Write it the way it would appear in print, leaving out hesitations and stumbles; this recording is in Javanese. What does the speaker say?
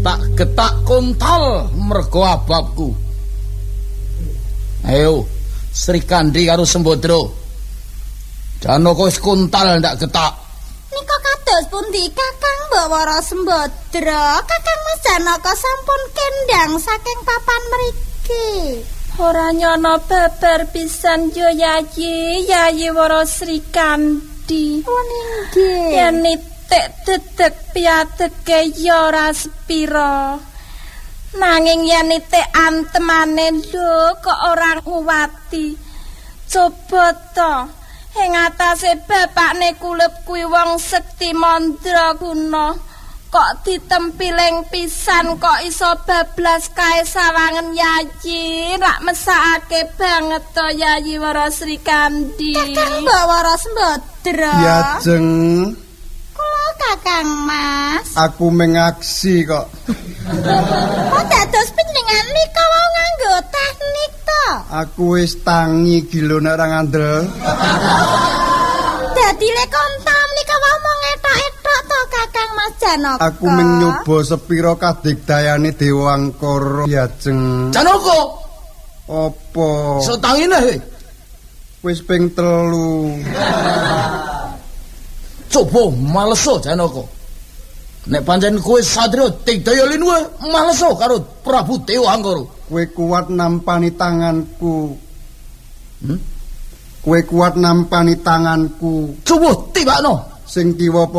tak getak kuntal mergo ababku. Ayo Sri Kandi karo Sembodra, Janaka wis kuntal ndak getak. Nika kados pundi Kakang Bawara Sembodra? Kakang Mas Janaka sampun kendang saking papan mriki. Ora nyono babar pisan yo Yayi Wara Sri Kandi. Nggih. Yen nitik dedeg piateke yo ora sepira. Nanging yen nitik antemane lho kok ora nguwati. Coba to ing atase bapakne kulep kuwi wong sekti mandraguna kok ditempiling pisan kok iso bablas kae sawangen Yayi. Rak mesakake banget to Yayi Wara Sri Kandi. Kakang Bawara Sembodra. Yajeng. Kula Kakang Mas. Aku mengaksi kok. Kok dados panjenengan nika wau nganggo teknik to? Aku wis tangi gila nek ora ngandel. Dadi lek kontam nika wau mung etok-etok to Kakang Mas Janaka. Aku mung nyoba sepira kadigdayane Dewa Angkara. Yajeng. Janaka, Apa? iso tangine. Wis ping 3. Coba maleso Janaka. Nek pancen kowe satria digdaya linuwe maleso karo Prabu Dewa Angkara. Kowe kuat nampani tanganku. Kowe kuat nampani tanganku. Coba tibakno. Sing kiwa